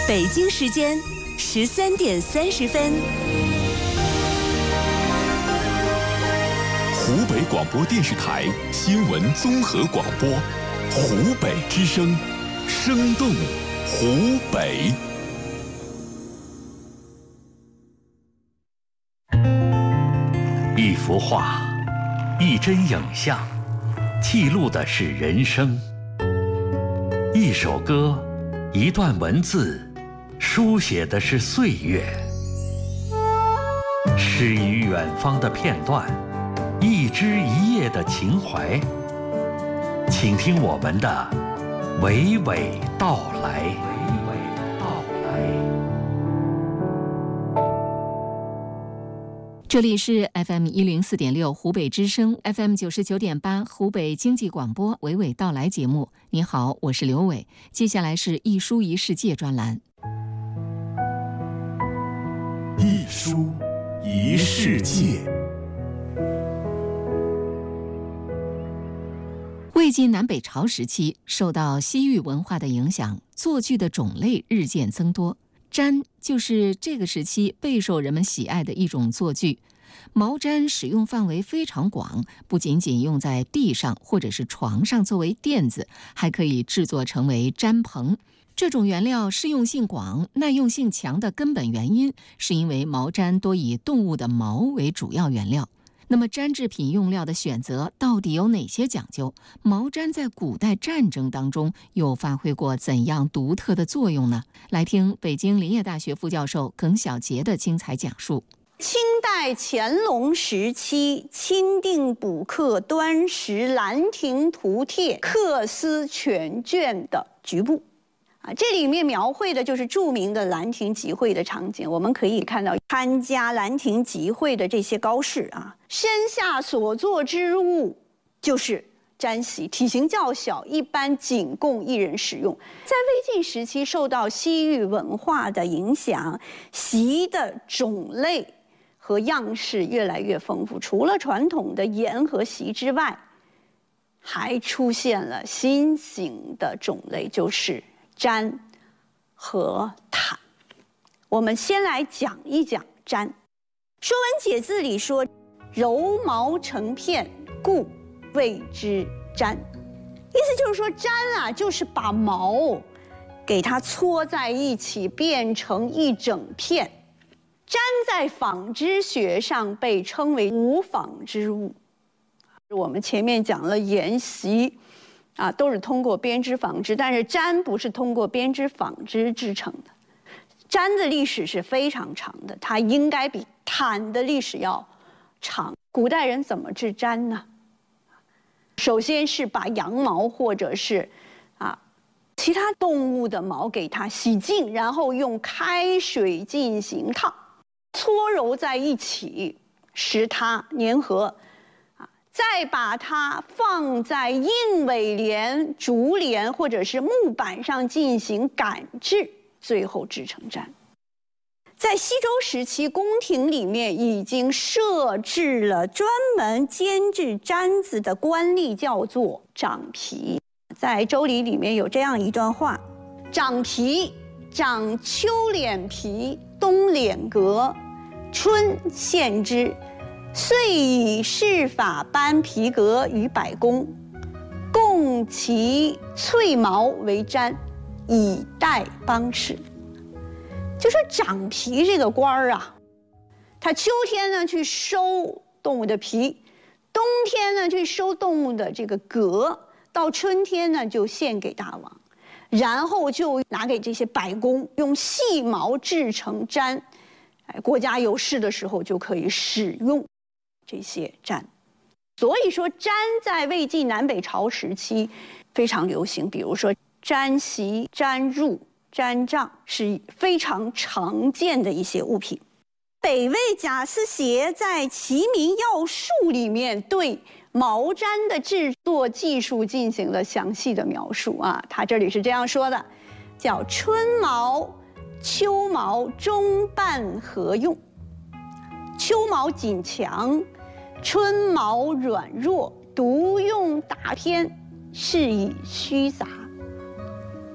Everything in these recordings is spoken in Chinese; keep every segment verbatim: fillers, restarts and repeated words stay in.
北京时间十三点三十分。 湖北广播电视台新闻综合广播，湖北之声，生动湖北。 一幅画，一帧影像，记录的是人生；一首歌，一段文字，书写的是岁月。诗与远方的片段，一枝一叶的情怀。请听我们的娓娓道来。娓娓道来。 这里是 F M 一零四点六湖北之声 ，F M 九十九点八湖北经济广播娓娓道来节目。你好，我是刘伟。接下来是一书一世界专栏。 一书一世界。 魏晋南北朝时期，受到西域文化的影响，作具的种类日渐增多。毡就是这个时期备受人们喜爱的一种作具。毛毡使用范围非常广，不仅仅用在地上或者是床上作为垫子，还可以制作成为毡棚。这种原料适用性广、耐用性强的根本原因，是因为毛毡多以动物的毛为主要原料。那么毡制品用料的选择到底有哪些讲究？毛毡在古代战争当中又发挥过怎样独特的作用呢？来听北京林业大学副教授耿晓杰的精彩讲述。 清代乾隆时期钦定补刻端石兰亭图帖刻丝全卷的局部啊，这里面描绘的就是著名的兰亭集会的场景。我们可以看到参加兰亭集会的这些高士啊，身下所作之物就是毡席，体型较小，一般仅供一人使用。在魏晋时期，受到西域文化的影响，席的种类和样式越来越丰富。除了传统的沿和席之外，还出现了新型的种类，就是毡和毯。我们先来讲一讲毡。《说文解字》里说：“柔毛成片，故谓之毡。”意思就是说，毡啊，就是把毛给它搓在一起，变成一整片。毡在纺织学上被称为无纺织物。我们前面讲了沿席啊，都是通过编织纺织，但是毡不是通过编织纺织制成的。毡的历史是非常长的，它应该比毯的历史要长。古代人怎么制毡呢？首先是把羊毛或者是啊其他动物的毛给它洗净，然后用开水进行烫，搓揉在一起，使它粘合。再把它放在硬尾帘、竹帘或者是木板上进行擀制，最后制成毡。在西周时期，宫廷里面已经设置了专门监制毡子的官吏，叫做长皮。在《周礼》里面有这样一段话：长皮，长秋敛皮，冬敛革，春献之。遂以饰法斑皮革于百工，共其翠毛为毡，以待邦事。就说长皮这个官儿啊，他秋天呢去收动物的皮，冬天呢去收动物的这个革，到春天呢就献给大王，然后就拿给这些百工用细毛制成毡，哎，国家有事的时候就可以使用这些毡。所以说毡在魏晋南北朝时期非常流行，比如说毡席、毡褥、毡帐是非常常见的一些物品。北魏贾思勰在《齐民要术》里面对毛毡的制作技术进行了详细的描述啊，他这里是这样说的，叫春毛、秋毛中半合用，秋毛紧强，春毛软弱，独用大篇，是以虚杂。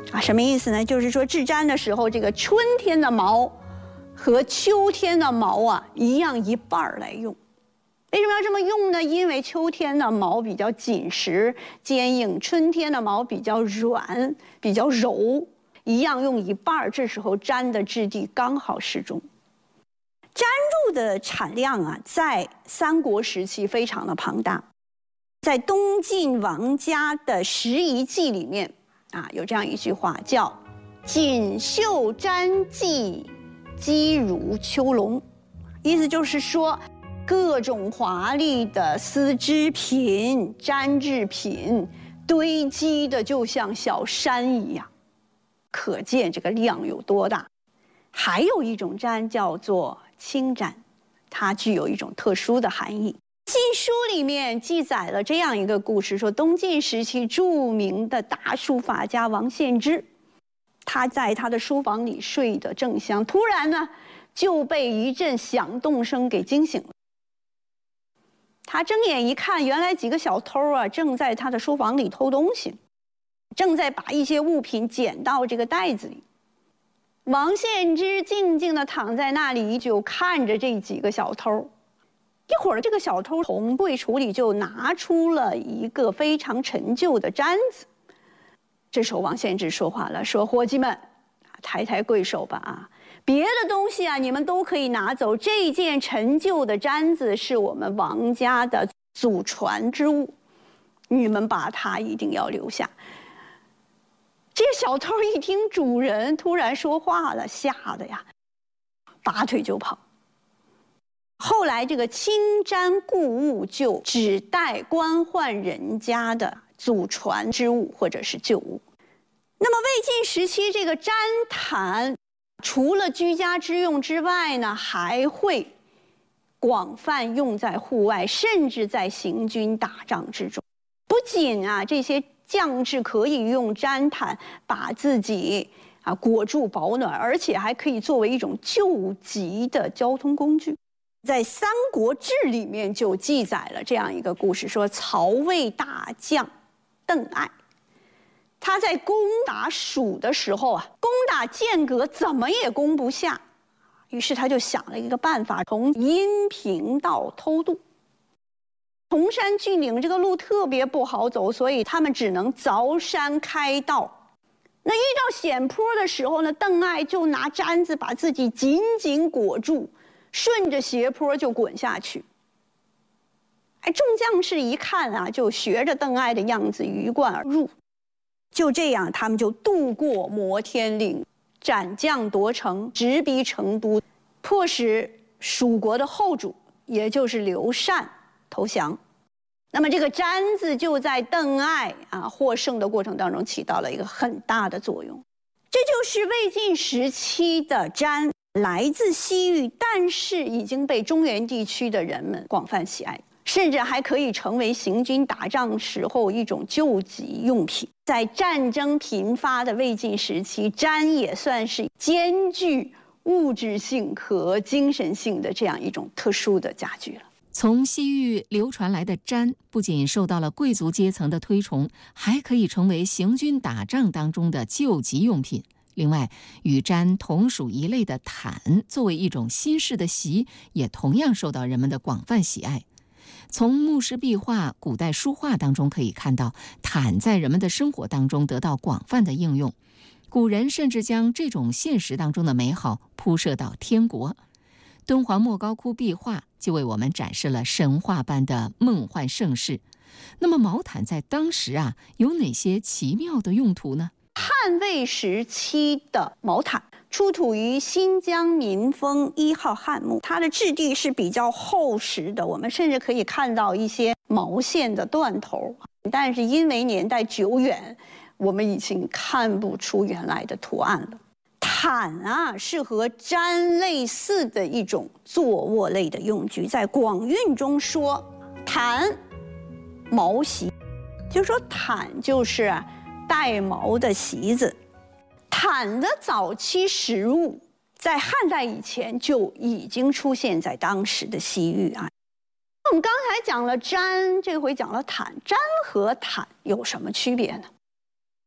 啊，什么意思呢？就是说制毡的时候，这个春天的毛和秋天的毛啊一样一半儿来用。为什么要这么用呢？因为秋天的毛比较紧实坚硬，春天的毛比较软比较柔，一样用一半儿，这时候毡的质地刚好适中。毡褥的产量啊，在三国时期非常的庞大。在东晋王家的《拾遗记》里面啊，有这样一句话叫“锦绣毡髻，积如秋龙”，意思就是说，各种华丽的丝织品、毡制品堆积的就像小山一样，可见这个量有多大。还有一种毡叫做青毡，它具有一种特殊的含义。《晋书》里面记载了这样一个故事，说东晋时期著名的大书法家王献之，他在他的书房里睡得正香，突然呢就被一阵响动声给惊醒了。他睁眼一看，原来几个小偷啊正在他的书房里偷东西，正在把一些物品捡到这个袋子里。王献之静静地躺在那里，就看着这几个小偷。一会儿，这个小偷从柜橱里就拿出了一个非常陈旧的毡子。这时候，王献之说话了，说：“伙计们，抬抬贵手吧啊！别的东西啊，你们都可以拿走。这件陈旧的毡子是我们王家的祖传之物，你们把它一定要留下。”这小偷一听主人突然说话了，吓得呀，拔腿就跑。后来这个青毡故物就指代官宦人家的祖传之物或者是旧物。那么魏晋时期这个毡毯，除了居家之用之外呢，还会广泛用在户外，甚至在行军打仗之中。不仅啊这些将士可以用毡毯把自己啊裹住保暖，而且还可以作为一种救急的交通工具。在《三国志》里面就记载了这样一个故事，说曹魏大将邓艾，他在攻打蜀的时候啊，攻打剑阁怎么也攻不下，于是他就想了一个办法，从阴平道偷渡。崇山峻岭这个路特别不好走，所以他们只能凿山开道。那遇到险坡的时候呢，邓艾就拿毡子把自己紧紧裹住，顺着斜坡就滚下去。哎，众将士一看啊，就学着邓艾的样子鱼贯而入。就这样，他们就渡过摩天岭，斩将夺城，直逼成都，迫使蜀国的后主，也就是刘禅投降。那么这个毡子就在邓艾啊获胜的过程当中起到了一个很大的作用。这就是魏晋时期的毡，来自西域，但是已经被中原地区的人们广泛喜爱，甚至还可以成为行军打仗时候一种救急用品。在战争频发的魏晋时期，毡也算是兼具物质性和精神性的这样一种特殊的家具了。 从西域流传来的毡，不仅受到了贵族阶层的推崇，还可以成为行军打仗当中的救急用品。另外，与毡同属一类的毯，作为一种新式的席，也同样受到人们的广泛喜爱。从木石壁画、古代书画当中可以看到，毯在人们的生活当中得到广泛的应用。古人甚至将这种现实当中的美好铺设到天国。敦煌莫高窟壁画就为我们展示了神话般的梦幻盛世。那么毛毯在当时啊，有哪些奇妙的用途呢？ 汉魏时期的毛毯出土于新疆民丰一号汉墓，它的质地是比较厚实的，我们甚至可以看到一些毛线的断头，但是因为年代久远，我们已经看不出原来的图案了。毯啊，是和毡类似的一种坐卧类的用具，在广韵中说毯毛席，就是说毯就是带毛的席子。毯的早期实物在汉代以前就已经出现在当时的西域啊。我们刚才讲了毡，这回讲了毯，毡和毯有什么区别呢？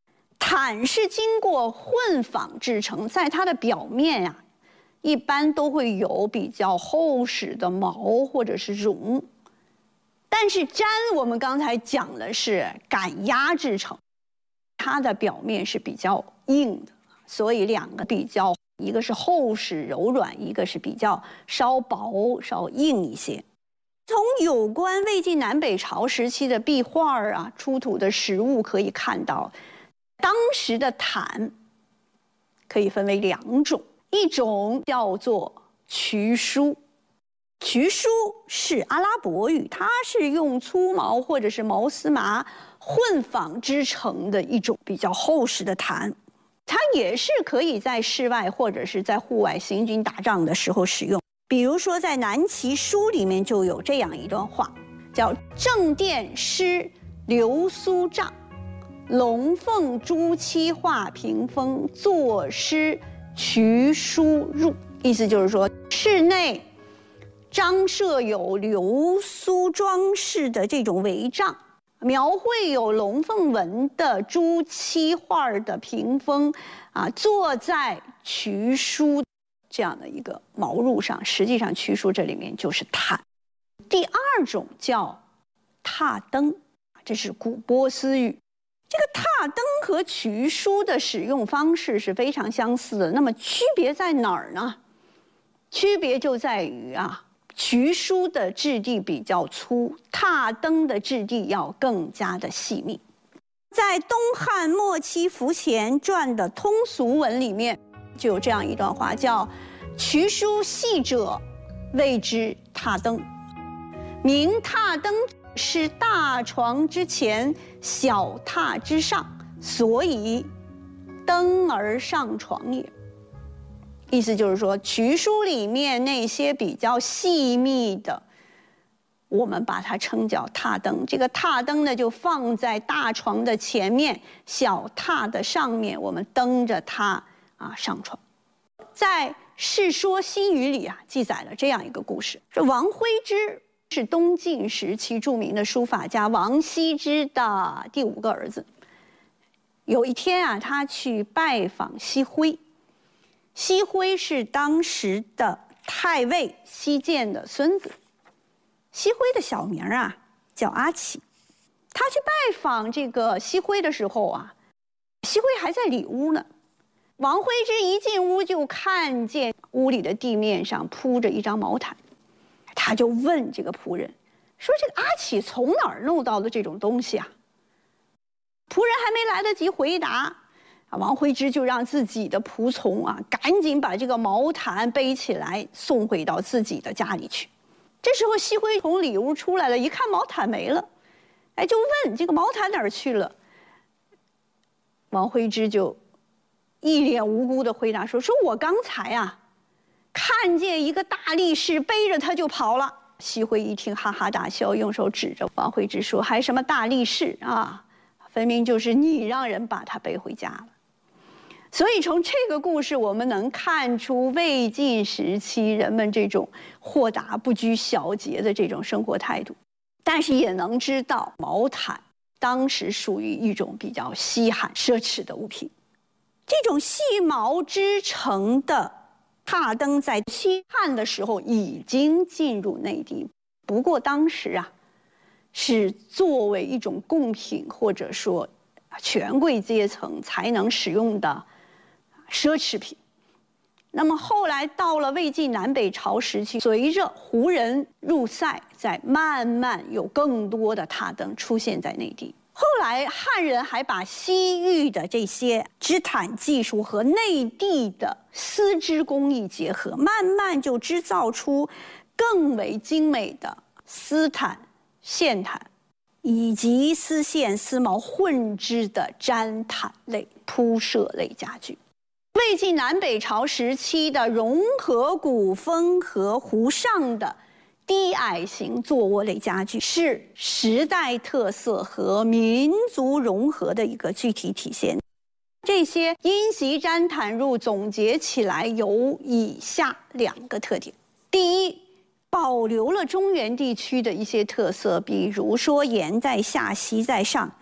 毯是经过混纺制成，在它的表面呀、啊，一般都会有比较厚实的毛或者是绒。但是毡我们刚才讲的是赶压制成，它的表面是比较硬的，所以两个比较，一个是厚实柔软，一个是比较稍薄稍硬一些。从有关魏晋南北朝时期的壁画啊、出土的实物可以看到，当时的毯可以分为两种，一种叫做渠书。渠书是阿拉伯语，它是用粗毛或者是毛丝麻混纺织成的一种比较厚实的毯，它也是可以在室外或者是在户外行军打仗的时候使用。比如说在南齐书里面就有这样一段话，叫正殿诗流苏帐，龙凤朱漆画屏风，作诗渠书入。意思就是说，室内张设有流苏装饰的这种帷帐，描绘有龙凤纹的朱漆画的屏风，啊，坐在渠书这样的一个毛褥上，实际上渠书这里面就是毯。第二种叫踏灯，这是古波斯语。这个踏灯和渠书的使用方式是非常相似的，那么区别在哪儿呢？区别就在于啊，渠书的质地比较粗，踏灯的质地要更加的细密。在东汉末期苻虔传的通俗文里面就有这样一段话，叫渠书细者谓之踏灯，名踏灯是大床之前，小榻之上，所以登而上床也。意思就是说，渠书里面那些比较细密的，我们把它称叫踏灯。这个踏灯呢，就放在大床的前面，小榻的上面，我们蹬着它啊上床。在《世说新语》里啊，记载了这样一个故事：说王徽之是东晋时期著名的书法家王羲之的第五个儿子。有一天啊，他去拜访西辉。西辉是当时的太尉西涧的孙子。西辉的小名啊叫阿启。他去拜访这个西辉的时候啊，西辉还在里屋呢。王徽之一进屋就看见屋里的地面上铺着一张毛毯，他就问这个仆人说：“这个阿启从哪儿弄到的这种东西啊？”仆人还没来得及回答，王徽之就让自己的仆从啊，赶紧把这个毛毯背起来，送回到自己的家里去。这时候西辉从里屋出来了，一看毛毯没了，哎，就问这个毛毯哪儿去了。王徽之就一脸无辜的回答说：“说我刚才啊，看见一个大力士背着他就跑了。”西辉一听哈哈大笑，用手指着王徽之说：“还什么大力士啊，分明就是你让人把他背回家了。”所以从这个故事我们能看出魏晋时期人们这种豁达不拘小节的这种生活态度，但是也能知道毛毯当时属于一种比较稀罕奢侈的物品。这种细毛织成的踏灯在西汉的时候已经进入内地，不过当时啊是作为一种贡品或者说权贵阶层才能使用的奢侈品。那么后来到了魏晋南北朝时期，随着胡人入塞，在慢慢有更多的踏灯出现在内地。后来汉人还把西域的这些织毯技术和内地的丝织工艺结合，慢慢就制造出更为精美的丝毯、线毯以及丝线丝毛混织的毡毯类铺设类家具。魏晋南北朝时期的融合古风和湖上的低矮型坐卧类家具，是时代特色和民族融合的一个具体体现。这些因袭毡毯褥总结起来有以下两个特点：第一，保留了中原地区的一些特色，比如说檐在下，席在上，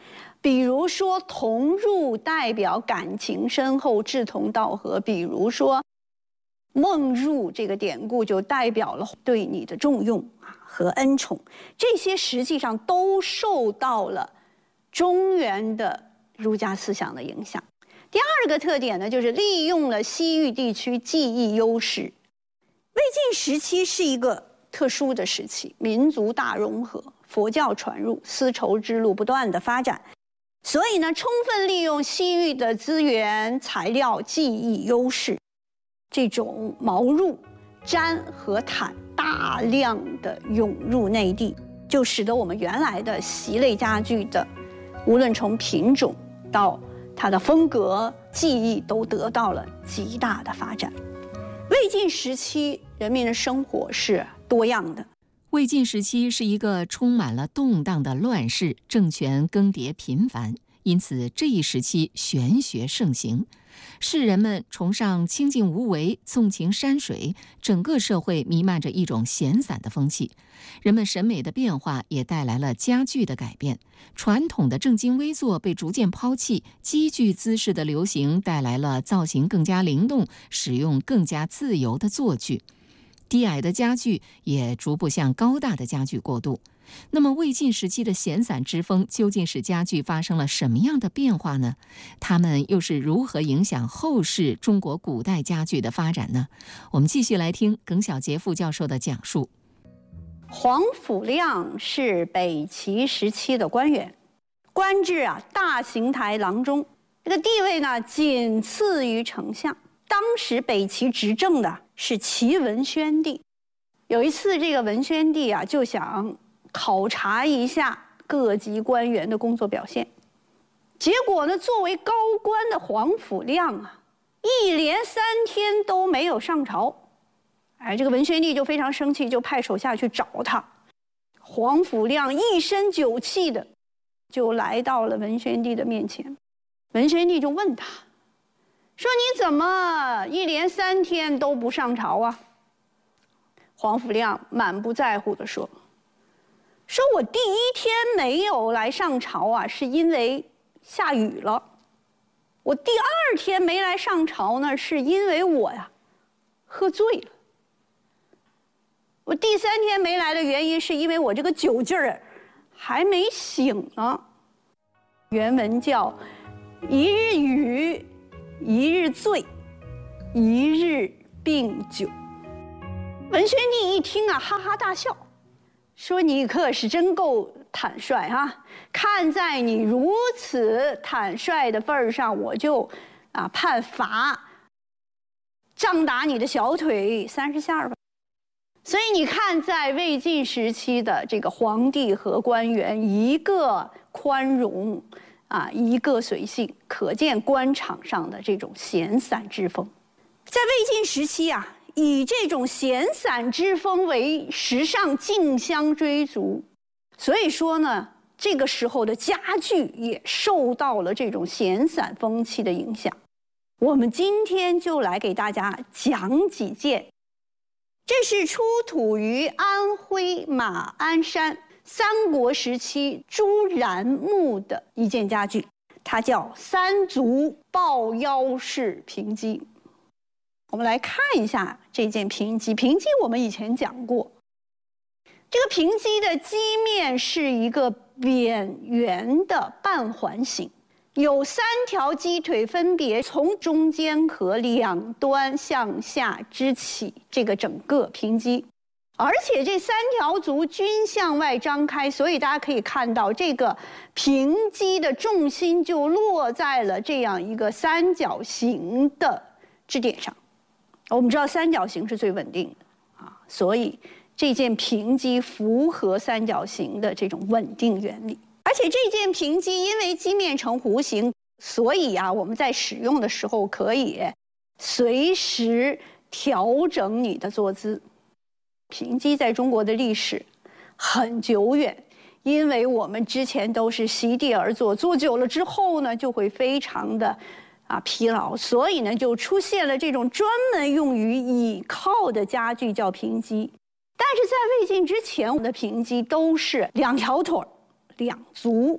比如说同入代表感情深厚、志同道合，比如说梦入这个典故就代表了对你的重用和恩宠，这些实际上都受到了中原的儒家思想的影响。第二个特点呢，就是利用了西域地区技艺优势。魏晋时期是一个特殊的时期，民族大融合，佛教传入，丝绸之路不断的发展，所以呢，充分利用西域的资源、材料、技艺优势，这种毛褥、毡和毯大量的涌入内地，就使得我们原来的席类家具的，无论从品种到它的风格、技艺，都得到了极大的发展。魏晋时期人民的生活是多样的。 魏晋时期是一个充满了动荡的乱世，政权更迭频繁，因此这一时期玄学盛行，世人们崇尚清静无为，纵情山水，整个社会弥漫着一种闲散的风气。人们审美的变化也带来了家具的改变，传统的正襟危坐被逐渐抛弃，积聚姿势的流行带来了造型更加灵动、使用更加自由的坐具。低矮的家具也逐步向高大的家具过渡。那么魏晋时期的闲散之风究竟使家具发生了什么样的变化呢？它们又是如何影响后世中国古代家具的发展呢？我们继续来听耿晓杰副教授的讲述。 皇甫亮是北齐时期的官员，官至啊大行台郎中，这个地位呢仅次于丞相。当时北齐执政的是齐文宣帝。有一次，这个文宣帝啊就想考察一下各级官员的工作表现，结果呢，作为高官的皇甫亮啊，一连三天都没有上朝。哎，这个文宣帝就非常生气，就派手下去找他。皇甫亮一身酒气的就来到了文宣帝的面前，文宣帝就问他说：“你怎么一连三天都不上朝啊？”皇甫亮满不在乎地说：“说我第一天没有来上朝啊，是因为下雨了。我第二天没来上朝呢，是因为我呀喝醉了。我第三天没来的原因是因为我这个酒劲儿还没醒呢。”原文叫“一日雨，一日醉，一日病酒”。文宣帝一听啊，哈哈大笑，说：“你可是真够坦率啊！看在你如此坦率的份儿上，我就啊判罚，杖打你的小腿三十下吧。”所以你看，在魏晋时期的这个皇帝和官员，一个宽容啊，一个随性，可见官场上的这种闲散之风。在魏晋时期啊，以这种闲散之风为时尚竞相追逐，所以说呢，这个时候的家具也受到了这种闲散风气的影响。我们今天就来给大家讲几件。这是出土于安徽马鞍山三国时期朱然墓的一件家具，它叫三足抱腰式平机。我们来看一下这件平机。平机我们以前讲过，这个平机的机面是一个扁圆的半环形，有三条鸡腿分别从中间和两端向下支起这个整个平机，而且这三条足均向外张开，所以大家可以看到这个平机的重心就落在了这样一个三角形的支点上。我们知道三角形是最稳定的啊，所以这件平机符合三角形的这种稳定原理。而且这件平机因为机面呈弧形，所以啊，我们在使用的时候可以随时调整你的坐姿。平机在中国的历史很久远，因为我们之前都是席地而坐，坐久了之后呢，就会非常的啊疲劳，所以呢，就出现了这种专门用于倚靠的家具，叫平机。但是在魏晋之前，我们的平机都是两条腿、两足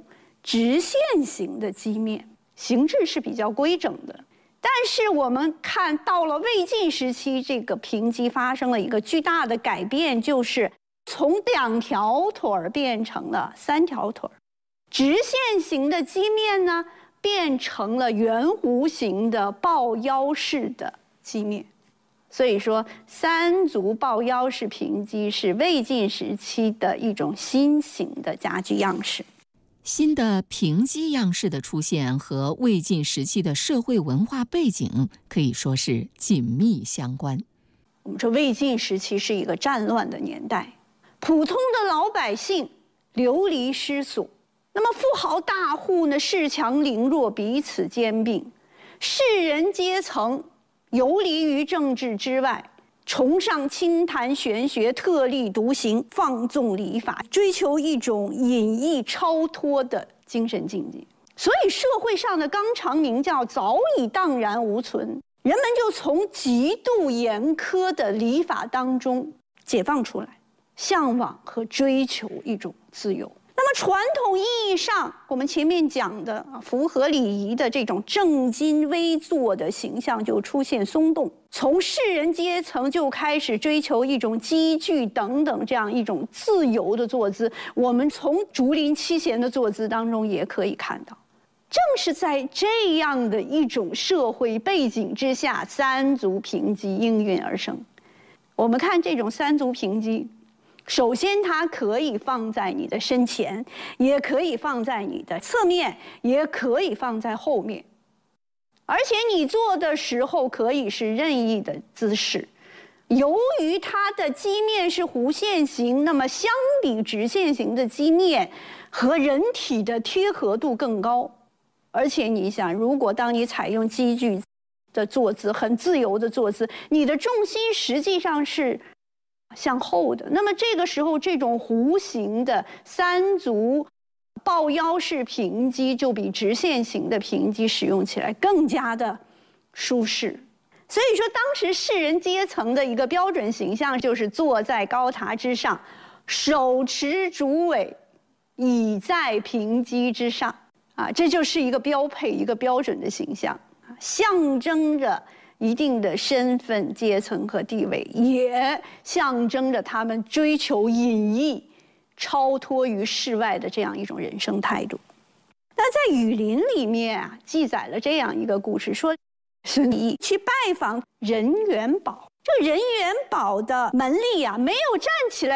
直线型的基面，形制是比较规整的。但是我们看到了魏晋时期，这个平基发生了一个巨大的改变，就是从两条腿儿变成了三条腿儿，直线型的基面呢变成了圆弧形的抱腰式的基面。所以说，三足抱腰式平基是魏晋时期的一种新型的家具样式。 新的平基样式的出现和魏晋时期的社会文化背景可以说是紧密相关。 我们说魏晋时期是一个战乱的年代，普通的老百姓流离失所，那么富豪大户呢，恃强凌弱，彼此兼并，士人阶层游离于政治之外，崇尚清谈玄学，特立独行，放纵礼法，追求一种隐逸超脱的精神境界。所以社会上的纲常名教早已荡然无存，人们就从极度严苛的礼法当中解放出来，向往和追求一种自由。那么传统意义上，我们前面讲的符合礼仪的这种正襟危坐的形象就出现松动，从士人阶层就开始追求一种积聚等等这样一种自由的坐姿。我们从竹林七贤的坐姿当中也可以看到，正是在这样的一种社会背景之下，三足平基应运而生。我们看这种三足平基，首先它可以放在你的身前，也可以放在你的侧面，也可以放在后面，而且你坐的时候可以是任意的姿势。由于它的基面是弧线型，那么相比直线型的基面和人体的贴合度更高。而且你想，如果当你采用积聚的坐姿，很自由的坐姿，你的重心实际上是向后的，那么这个时候这种弧形的三足抱腰式平基就比直线型的平基使用起来更加的舒适。所以说当时士人阶层的一个标准形象就是坐在高塔之上，手持竹苇，倚在平基之上啊，这就是一个标配，一个标准的形象，象征着一定的身份、阶层和地位，也象征着他们追求隐逸、超脱于世外的这样一种人生态度。那在雨林里面啊，记载了这样一个故事，说孙仪去拜访任元宝，这任元宝的门吏啊，没有站起来